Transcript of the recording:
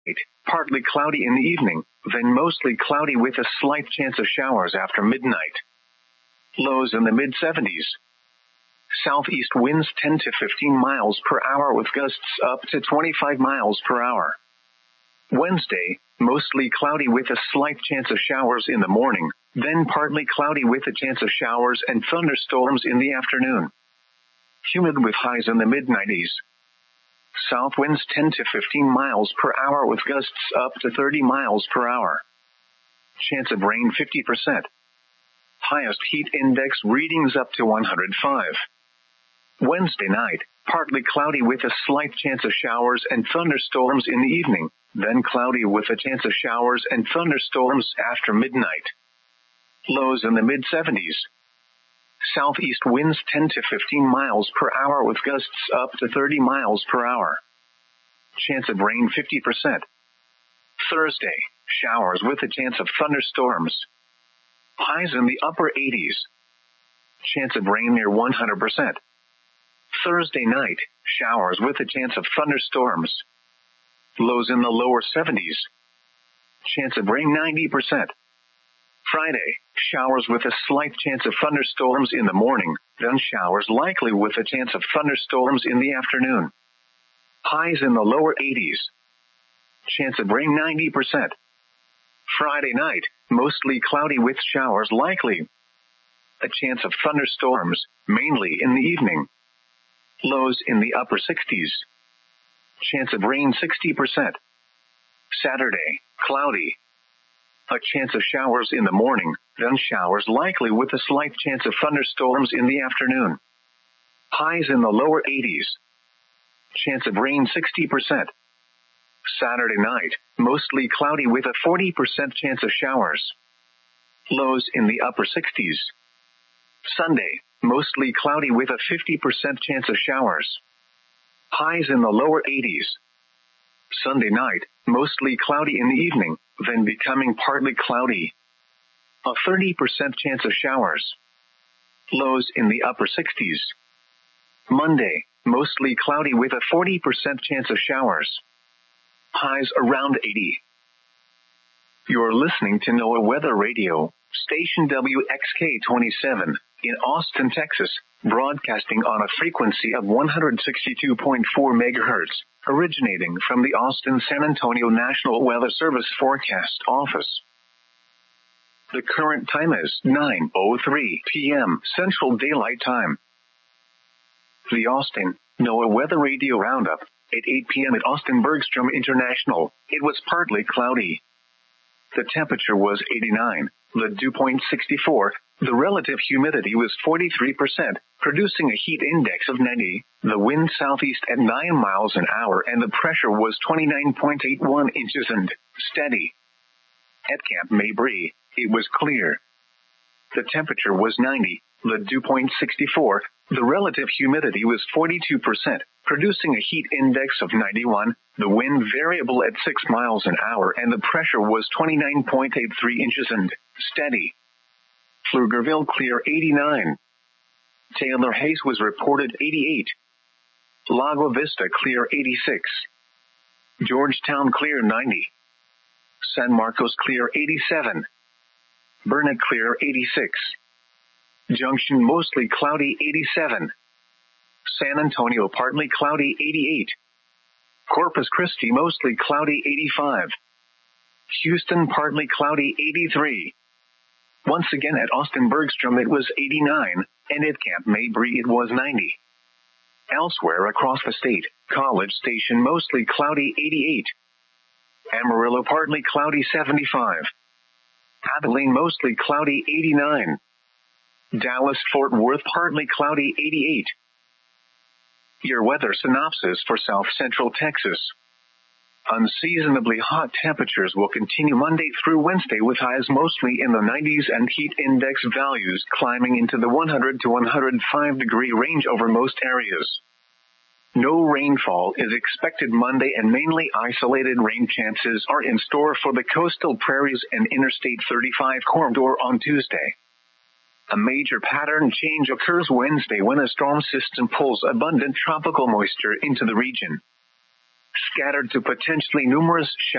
Partly cloudy in the evening, then mostly cloudy with a slight chance of showers after midnight. Lows in the mid-70s. Southeast winds 10 to 15 miles per hour with gusts up to 25 miles per hour. Wednesday, mostly cloudy with a slight chance of showers in the morning, then partly cloudy with a chance of showers and thunderstorms in the afternoon. Humid with highs in the mid-90s. South winds 10 to 15 miles per hour with gusts up to 30 miles per hour. Chance of rain 50%. Highest heat index readings up to 105. Wednesday night, partly cloudy with a slight chance of showers and thunderstorms in the evening, then cloudy with a chance of showers and thunderstorms after midnight. Lows in the mid-70s. Southeast winds 10 to 15 miles per hour with gusts up to 30 miles per hour. Chance of rain 50%. Thursday, showers with a chance of thunderstorms. Highs in the upper 80s. Chance of rain near 100%. Thursday night, showers with a chance of thunderstorms. Lows in the lower 70s. Chance of rain 90%. Friday, showers with a slight chance of thunderstorms in the morning, then showers likely with a chance of thunderstorms in the afternoon. Highs in the lower 80s. Chance of rain 90%. Friday night, mostly cloudy with showers likely. A chance of thunderstorms, mainly in the evening. Lows in the upper 60s. Chance of rain 60%. Saturday, cloudy. A chance of showers in the morning, then showers likely with a slight chance of thunderstorms in the afternoon. Highs in the lower 80s. Chance of rain 60%. Saturday night, mostly cloudy with a 40% chance of showers. Lows in the upper 60s. Sunday, mostly cloudy with a 50% chance of showers. Highs in the lower 80s. Sunday night, mostly cloudy in the evening, then becoming partly cloudy. A 30% chance of showers. Lows in the upper 60s. Monday, mostly cloudy with a 40% chance of showers. Highs around 80. You're listening to NOAA Weather Radio, station WXK-27, in Austin, Texas, broadcasting on a frequency of 162.4 MHz, originating from the Austin-San Antonio National Weather Service Forecast Office. The current time is 9:03 p.m. Central Daylight Time. The Austin NOAA Weather Radio Roundup. At 8 p.m. at Austin Bergstrom International, it was partly cloudy. The temperature was 89, the dew point 64, the relative humidity was 43%, producing a heat index of 90, the wind southeast at 9 miles an hour, and the pressure was 29.81 inches and steady. At Camp Mabry, it was clear. The temperature was 90, the dew point 64, the relative humidity was 42%, producing a heat index of 91, the wind variable at 6 miles an hour, and the pressure was 29.83 inches and steady. Pflugerville clear 89. Taylor Hayes was reported 88. Lago Vista clear 86. Georgetown clear 90. San Marcos clear 87. Burnet clear 86. Junction mostly cloudy 87. San Antonio partly cloudy 88. Corpus Christi mostly cloudy 85. Houston partly cloudy 83. Once again at Austin Bergstrom it was 89, and at Camp Mabry it was 90. Elsewhere across the state, College Station mostly cloudy 88. Amarillo partly cloudy 75. Abilene mostly cloudy 89. Dallas-Fort Worth partly cloudy 88. Your weather synopsis for South Central Texas. Unseasonably hot temperatures will continue Monday through Wednesday with highs mostly in the 90s and heat index values climbing into the 100 to 105 degree range over most areas. No rainfall is expected Monday, and mainly isolated rain chances are in store for the coastal prairies and Interstate 35 corridor on Tuesday. A major pattern change occurs Wednesday when a storm system pulls abundant tropical moisture into the region. Scattered to potentially numerous showers